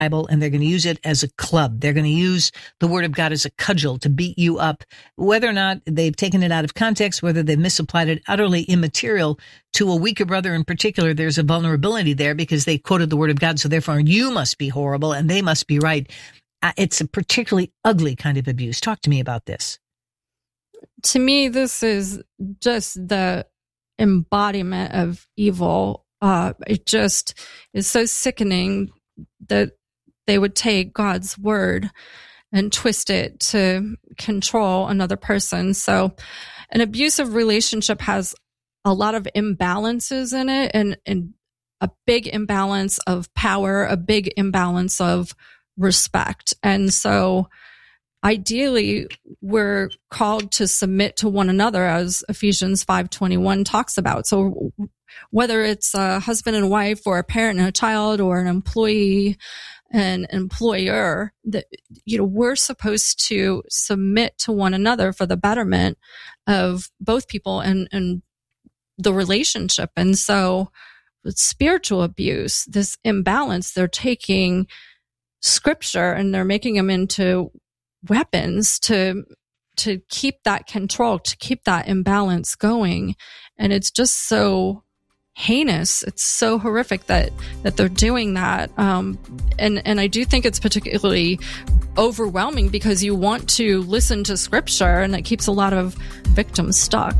Bible, and they're going to use it as a club. They're going to use the Word of God as a cudgel to beat you up. Whether or not they've taken it out of context, whether they've misapplied it, utterly immaterial to a weaker brother in particular. There's a vulnerability there because they quoted the Word of God, so therefore you must be horrible and they must be right. It's a particularly ugly kind of abuse. Talk to me about this. To me, this is just the embodiment of evil. It just is so sickening that they would take God's word and twist it to control another person. So an abusive relationship has a lot of imbalances in it, and a big imbalance of power, a big imbalance of respect. And so ideally, we're called to submit to one another, as Ephesians 5:21 talks about. So whether it's a husband and wife, or a parent and a child, or an employee and employer, that, we're supposed to submit to one another for the betterment of both people and the relationship. And so with spiritual abuse, this imbalance, they're taking scripture and they're making them into weapons to keep that control, to keep that imbalance going. And it's just so heinous. It's so horrific that they're doing that. And I do think it's particularly overwhelming because you want to listen to scripture, and it keeps a lot of victims stuck.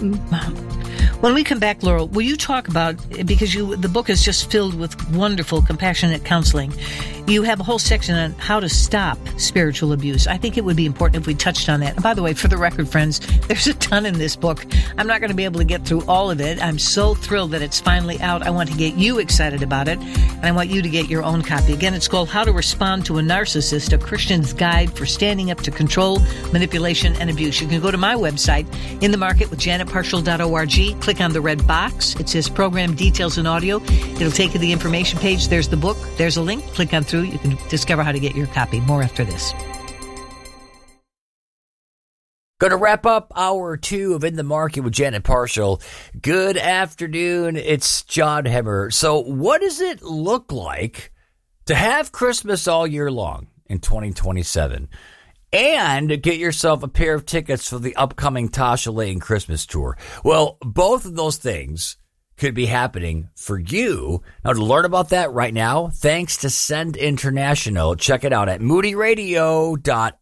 When we come back, Laurel, will you talk about, because the book is just filled with wonderful, compassionate counseling. You have a whole section on how to stop spiritual abuse. I think it would be important if we touched on that. And by the way, for the record, friends, there's a ton in this book. I'm not going to be able to get through all of it. I'm so thrilled that it's finally out. I want to get you excited about it, and I want you to get your own copy. Again, it's called How to Respond to a Narcissist, a Christian's Guide for Standing Up to Control, Manipulation, and Abuse. You can go to my website, In the Market with JanetParshall.org. Click on the red box. It says Program Details and Audio. It'll take you to the information page. There's the book. There's a link. Click on through. You can discover how to get your copy. More after this. Going to wrap up hour 2 of In the Market with Janet Parshall. Good afternoon. It's John Hemmer. So what does it look like to have Christmas all year long in 2027 and get yourself a pair of tickets for the upcoming Tasha Lane Christmas tour? Well, both of those things could be happening for you. Now, to learn about that right now, thanks to Send International. Check it out at moodyradio.org.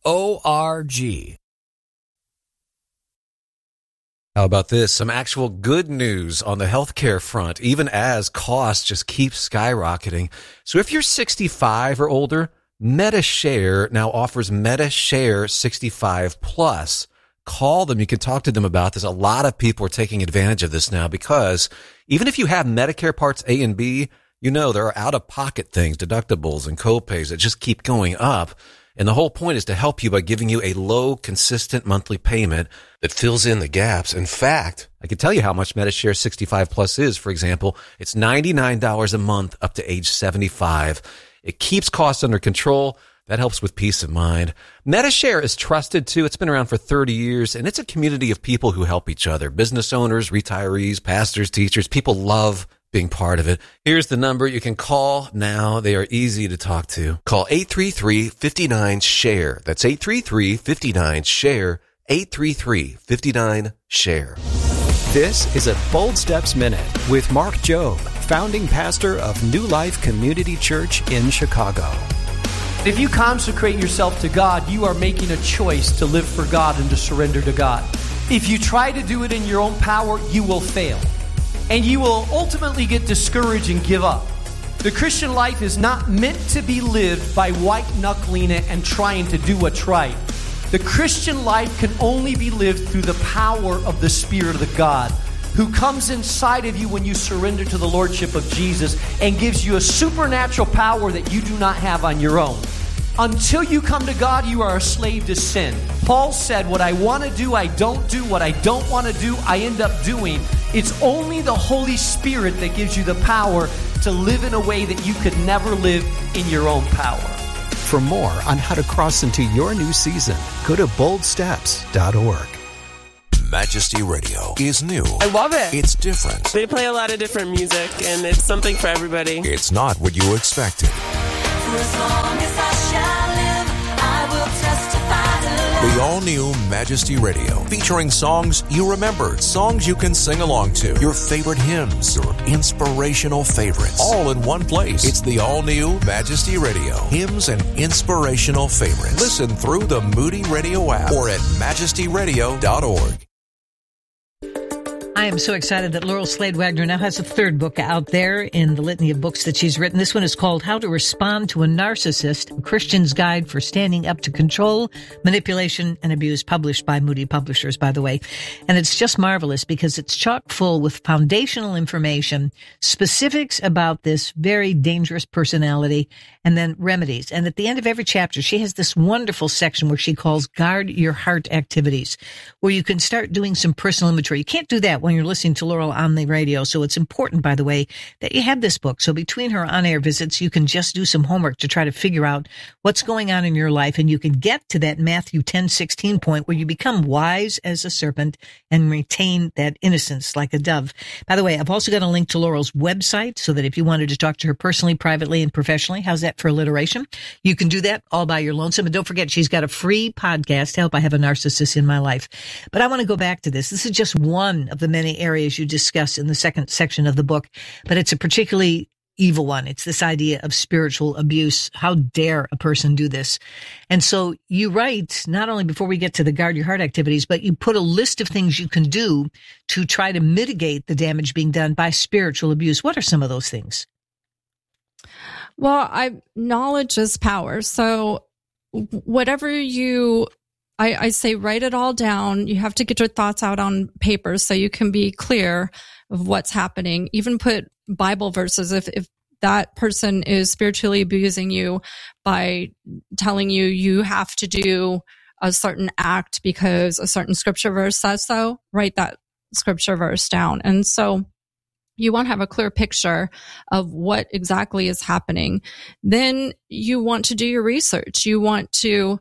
How about this? Some actual good news on the healthcare front, even as costs just keep skyrocketing. So if you're 65 or older, MediShare now offers MediShare 65 Plus. Call them. You can talk to them about this. A lot of people are taking advantage of this now because even if you have Medicare Parts A and B, there are out-of-pocket things, deductibles and copays that just keep going up. And the whole point is to help you by giving you a low, consistent monthly payment that fills in the gaps. In fact, I can tell you how much MediShare 65 Plus is. For example, it's $99 a month up to age 75. It keeps costs under control. That helps with peace of mind. MediShare is trusted too. It's been around for 30 years, and it's a community of people who help each other. Business owners, retirees, pastors, teachers. People love being part of it. Here's the number you can call now. They are easy to talk to. Call 833-59-SHARE. That's 833-59-SHARE. 833-59-SHARE. This is a Bold Steps Minute with Mark Jobe, founding pastor of New Life Community Church in Chicago. If you consecrate yourself to God, you are making a choice to live for God and to surrender to God. If you try to do it in your own power, you will fail. And you will ultimately get discouraged and give up. The Christian life is not meant to be lived by white-knuckling it and trying to do what's right. The Christian life can only be lived through the power of the Spirit of God, who comes inside of you when you surrender to the Lordship of Jesus and gives you a supernatural power that you do not have on your own. Until you come to God, you are a slave to sin. Paul said, what I want to do, I don't do. What I don't want to do, I end up doing. It's only the Holy Spirit that gives you the power to live in a way that you could never live in your own power. For more on how to cross into your new season, go to boldsteps.org. Majesty Radio is new. I love it. It's different. They play a lot of different music, and it's something for everybody. It's not what you expected. as long as I shall live, I will testify to love. The all-new Majesty Radio, featuring songs you remember, songs you can sing along to, your favorite hymns, your inspirational favorites, all in one place. It's the all-new Majesty Radio, hymns and inspirational favorites. Listen through the Moody Radio app or at majestyradio.org. I am so excited that Laurel Slade Wagner now has a third book out there in the litany of books that she's written. This one is called How to Respond to a Narcissist, a Christian's Guide for Standing Up to Control, Manipulation, and Abuse, published by Moody Publishers, by the way. And it's just marvelous because it's chock full with foundational information, specifics about this very dangerous personality, and then remedies. And at the end of every chapter, she has this wonderful section where she calls Guard Your Heart Activities, where you can start doing some personal inventory. You can't do that when you're listening to Laurel on the radio. So it's important, by the way, that you have this book. So between her on-air visits, you can just do some homework to try to figure out what's going on in your life. And you can get to that Matthew 10:16 point where you become wise as a serpent and retain that innocence like a dove. By the way, I've also got a link to Laurel's website so that if you wanted to talk to her personally, privately, and professionally, how's that for alliteration? You can do that all by your lonesome. And don't forget, she's got a free podcast, Help I Have a Narcissist in My Life. But I want to go back to this. This is just one of the many areas you discuss in the second section of the book, but it's a particularly evil one. It's this idea of spiritual abuse. How dare a person do this? And so you write, not only before we get to the Guard Your Heart activities, but you put a list of things you can do to try to mitigate the damage being done by spiritual abuse. What are some of those things? Well, knowledge is power. So whatever I say, write it all down. You have to get your thoughts out on paper so you can be clear of what's happening. Even put Bible verses if that person is spiritually abusing you by telling you you have to do a certain act because a certain scripture verse says so, write that scripture verse down. And so you want to have a clear picture of what exactly is happening. Then you want to do your research. You want to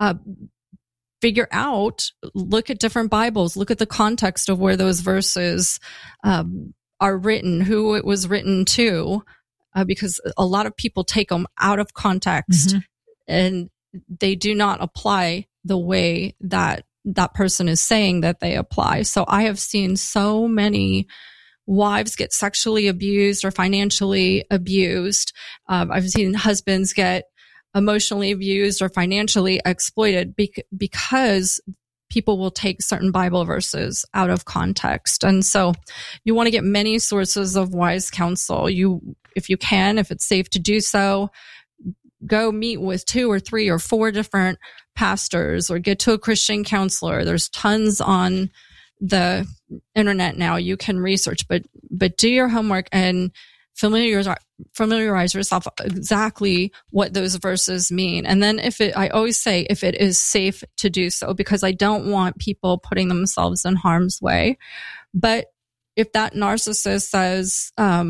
figure out, look at different Bibles, look at the context of where those verses are written, who it was written to, because a lot of people take them out of context and they do not apply the way that that person is saying that they apply. So I have seen so many wives get sexually abused or financially abused. I've seen husbands get emotionally abused or financially exploited because people will take certain Bible verses out of context. And so you want to get many sources of wise counsel. If you can, if it's safe to do so, go meet with 2 or 3 or 4 different pastors or get to a Christian counselor. There's tons on the internet now you can research, but do your homework and familiarize yourself exactly what those verses mean. And then I always say if it is safe to do so, because I don't want people putting themselves in harm's way. But if that narcissist says,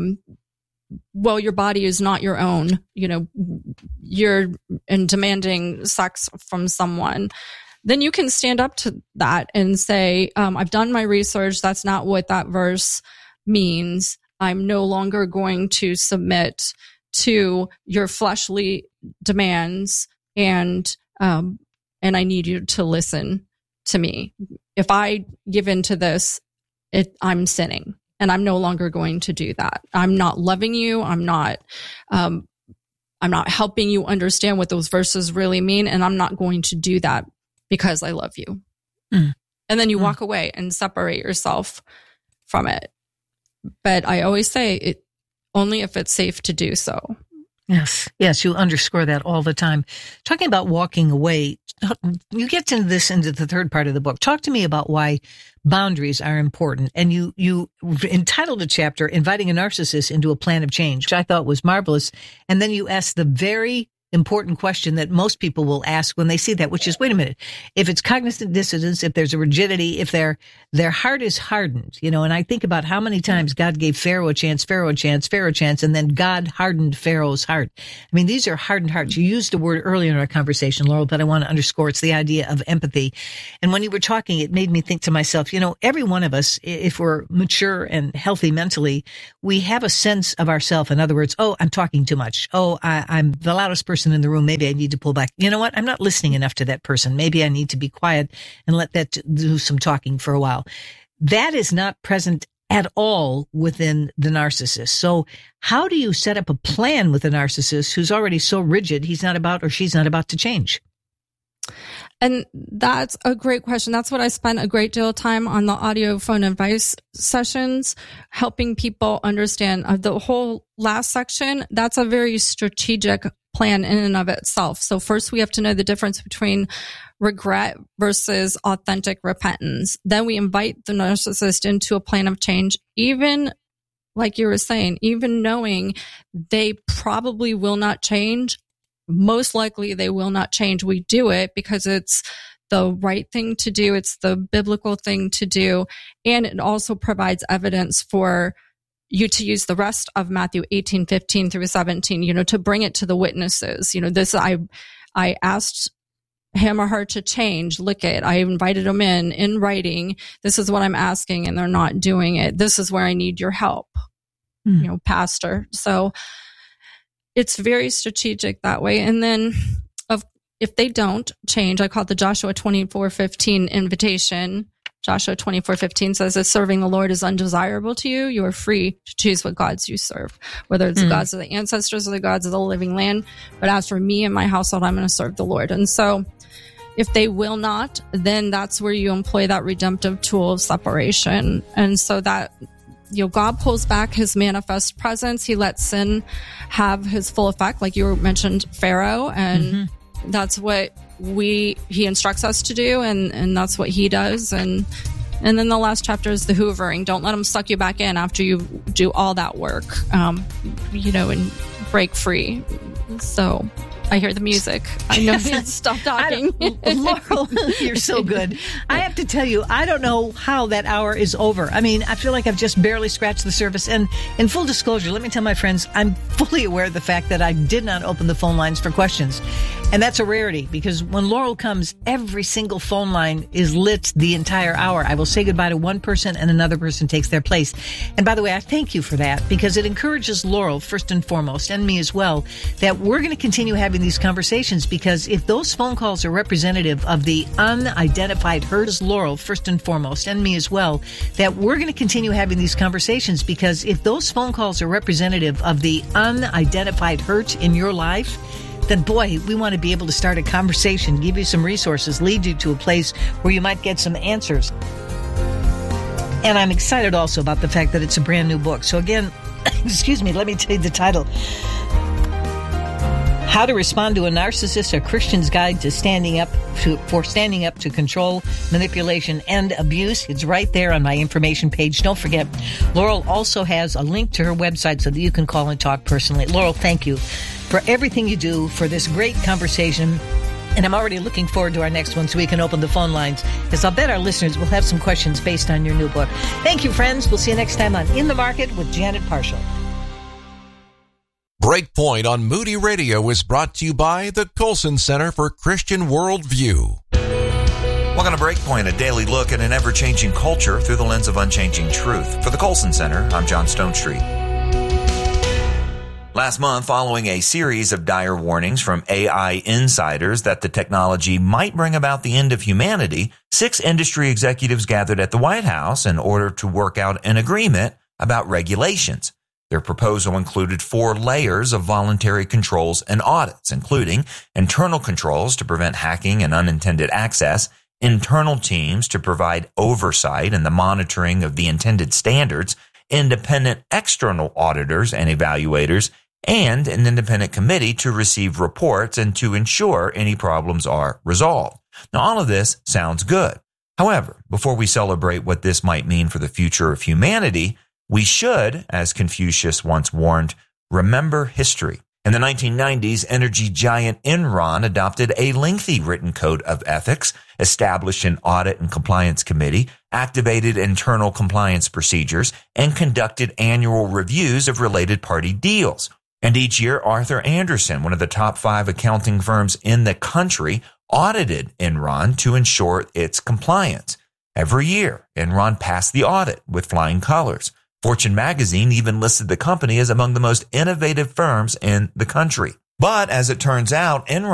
well, your body is not your own, you're demanding sex from someone, then you can stand up to that and say, I've done my research. That's not what that verse means. I'm no longer going to submit to your fleshly demands, and I need you to listen to me. If I give in to this, I'm sinning, and I'm no longer going to do that. I'm not loving you. I'm not helping you understand what those verses really mean, and I'm not going to do that because I love you. And then you walk away and separate yourself from it. But I always say it only if it's safe to do so. Yes, you underscore that all the time. Talking about walking away, you get into the third part of the book. Talk to me about why boundaries are important. And you entitled a chapter, Inviting a Narcissist into a Plan of Change, which I thought was marvelous. And then you asked the very important question that most people will ask when they see that, which is, wait a minute, if it's cognizant dissonance, if there's a rigidity, if their heart is hardened, and I think about how many times God gave Pharaoh a chance, and then God hardened Pharaoh's heart. I mean, these are hardened hearts. You used the word earlier in our conversation, Laurel, but I want to underscore it's the idea of empathy. And when you were talking, it made me think to myself, every one of us, if we're mature and healthy mentally, we have a sense of ourselves. In other words, oh, I'm talking too much. Oh, I'm the loudest person person in the room. Maybe I need to pull back. You know what? I'm not listening enough to that person. Maybe I need to be quiet and let that do some talking for a while. That is not present at all within the narcissist. So how do you set up a plan with a narcissist who's already so rigid he's not about or she's not about to change? And that's a great question. That's what I spent a great deal of time on the audio phone advice sessions, helping people understand. The whole last section, that's a very strategic plan in and of itself. So first we have to know the difference between regret versus authentic repentance. Then we invite the narcissist into a plan of change, even like you were saying, even knowing they probably will not change. Most likely they will not change. We do it because it's the right thing to do. It's the biblical thing to do. And it also provides evidence for you to use the rest of Matthew 18:15 through 17, to bring it to the witnesses. This, I asked him or her to change. Look it. I invited them in writing. This is what I'm asking and they're not doing it. This is where I need your help, pastor. So it's very strategic that way. And then if they don't change, I call it the Joshua 24:15 invitation. Joshua 24:15 says, if serving the Lord is undesirable to you, you are free to choose what gods you serve, whether it's the gods of the ancestors or the gods of the living land. But as for me and my household, I'm going to serve the Lord. And so if they will not, then that's where you employ that redemptive tool of separation. And so that God pulls back his manifest presence. He lets sin have his full effect, like you mentioned, Pharaoh, and that's what he instructs us to do, and that's what he does. And then the last chapter is the hoovering. Don't let him suck you back in after you do all that work, and break free. So I hear the music. I know to stop talking. Laurel, you're so good. I have to tell you, I don't know how that hour is over. I mean, I feel like I've just barely scratched the surface. And in full disclosure, let me tell my friends, I'm fully aware of the fact that I did not open the phone lines for questions. And that's a rarity because when Laurel comes, every single phone line is lit the entire hour. I will say goodbye to one person and another person takes their place. And by the way, I thank you for that because it encourages Laurel, first and foremost, and me as well, that we're going to continue having these conversations because if those phone calls are representative of the unidentified hurt, Laurel, first and foremost, and me as well, that we're going to continue having these conversations because if those phone calls are representative of the unidentified hurt in your life, then boy, we want to be able to start a conversation, give you some resources, lead you to a place where you might get some answers. And I'm excited also about the fact that it's a brand new book. So again, excuse me, let me tell you the title. How to Respond to a Narcissist, a Christian's Guide to Standing Up to Control, Manipulation, and Abuse. It's right there on my information page. Don't forget, Laurel also has a link to her website so that you can call and talk personally. Laurel, thank you for everything you do, for this great conversation. And I'm already looking forward to our next one so we can open the phone lines because I'll bet our listeners will have some questions based on your new book. Thank you, friends. We'll see you next time on In the Market with Janet Parshall. Breakpoint on Moody Radio is brought to you by the Colson Center for Christian Worldview. Welcome to Breakpoint, a daily look at an ever-changing culture through the lens of unchanging truth. For the Colson Center, I'm John Stonestreet. Last month, following a series of dire warnings from AI insiders that the technology might bring about the end of humanity, 6 industry executives gathered at the White House in order to work out an agreement about regulations. Their proposal included 4 layers of voluntary controls and audits, including internal controls to prevent hacking and unintended access, internal teams to provide oversight and the monitoring of the intended standards, independent external auditors and evaluators, and an independent committee to receive reports and to ensure any problems are resolved. Now, all of this sounds good. However, before we celebrate what this might mean for the future of humanity, we should, as Confucius once warned, remember history. In the 1990s, energy giant Enron adopted a lengthy written code of ethics, established an audit and compliance committee, activated internal compliance procedures, and conducted annual reviews of related party deals. And each year, Arthur Andersen, one of the top 5 accounting firms in the country, audited Enron to ensure its compliance. Every year, Enron passed the audit with flying colors. Fortune magazine even listed the company as among the most innovative firms in the country. But as it turns out, Enron